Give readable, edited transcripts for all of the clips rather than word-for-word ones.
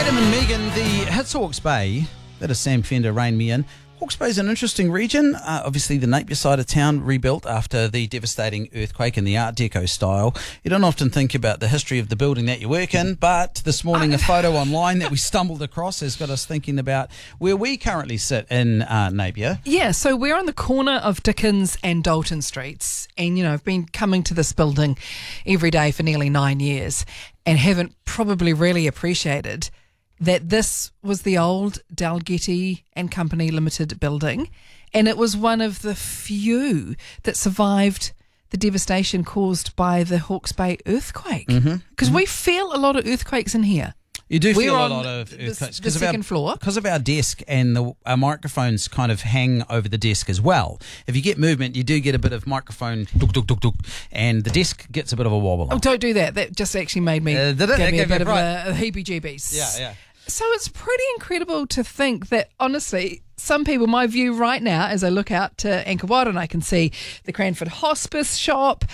Adam and Megan, the hits Hawke's Bay. That is Sam Fender, Rain Me In. Hawke's Bay is an interesting region. Obviously, the Napier side of town rebuilt after the devastating earthquake in the Art Deco style. You don't often think about the history of the building that you work in, but this morning a photo online that we stumbled across has got us thinking about where we currently sit in Napier. Yeah, so we're on the corner of Dickens and Dalton Streets, and I've been coming to this building every day for nearly 9 years and haven't probably really appreciated that this was the old Dalgety and Company Limited building, and it was one of the few that survived the devastation caused by the Hawke's Bay earthquake. Because we feel a lot of earthquakes in here. You do feel We're a lot on of earthquakes. the second floor. Because of our desk, and our microphones kind of hang over the desk as well. If you get movement, you do get a bit of microphone duk, duk, duk, duk, and the desk gets a bit of a wobble. Oh, don't do that. That just actually made me did it? give me a Okay, bit of right. a heebie-jeebies. Yeah. So it's pretty incredible to think that, honestly, some people, my view right now, as I look out to Angkor and I can see the Cranford Hospice shop,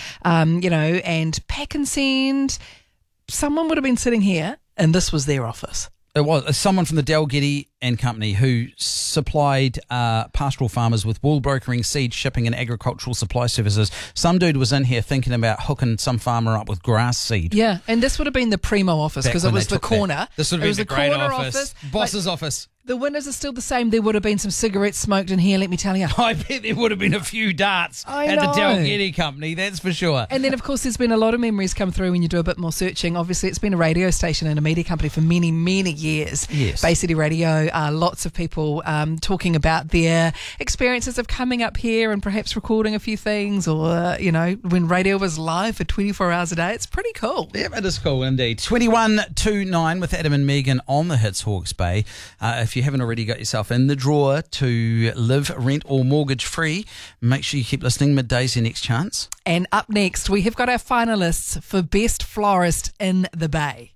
and Pack and Send, someone would have been sitting here and this was their office. It was someone from the Dalgety and Company who supplied pastoral farmers with wool brokering, seed shipping and agricultural supply services. Some dude was in here thinking about hooking some farmer up with grass seed. Yeah, and this would have been the primo office because it was the corner. This would have been the great office. Boss's office. The windows are still the same. There would have been some cigarettes smoked in here, let me tell you. I bet there would have been a few darts at the Dalgety Company, that's for sure. And then, of course, there's been a lot of memories come through when you do a bit more searching. Obviously, it's been a radio station and a media company for many, many years. Yes. Bay City Radio, lots of people talking about their experiences of coming up here and perhaps recording a few things or, when radio was live for 24 hours a day. It's pretty cool. Yeah, it is cool indeed. 21 to 9 with Adam and Megan on the hits Hawke's Bay. If you haven't already got yourself in the drawer to live, rent or mortgage free, make sure you keep listening. Midday's your next chance. And up next, we have got our finalists for Best Florist in the Bay.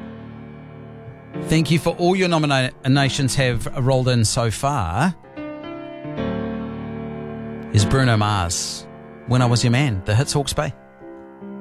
Thank you for all your nominations have rolled in so far. Is Bruno Mars, When I Was Your Man, the hits Hawke's Bay.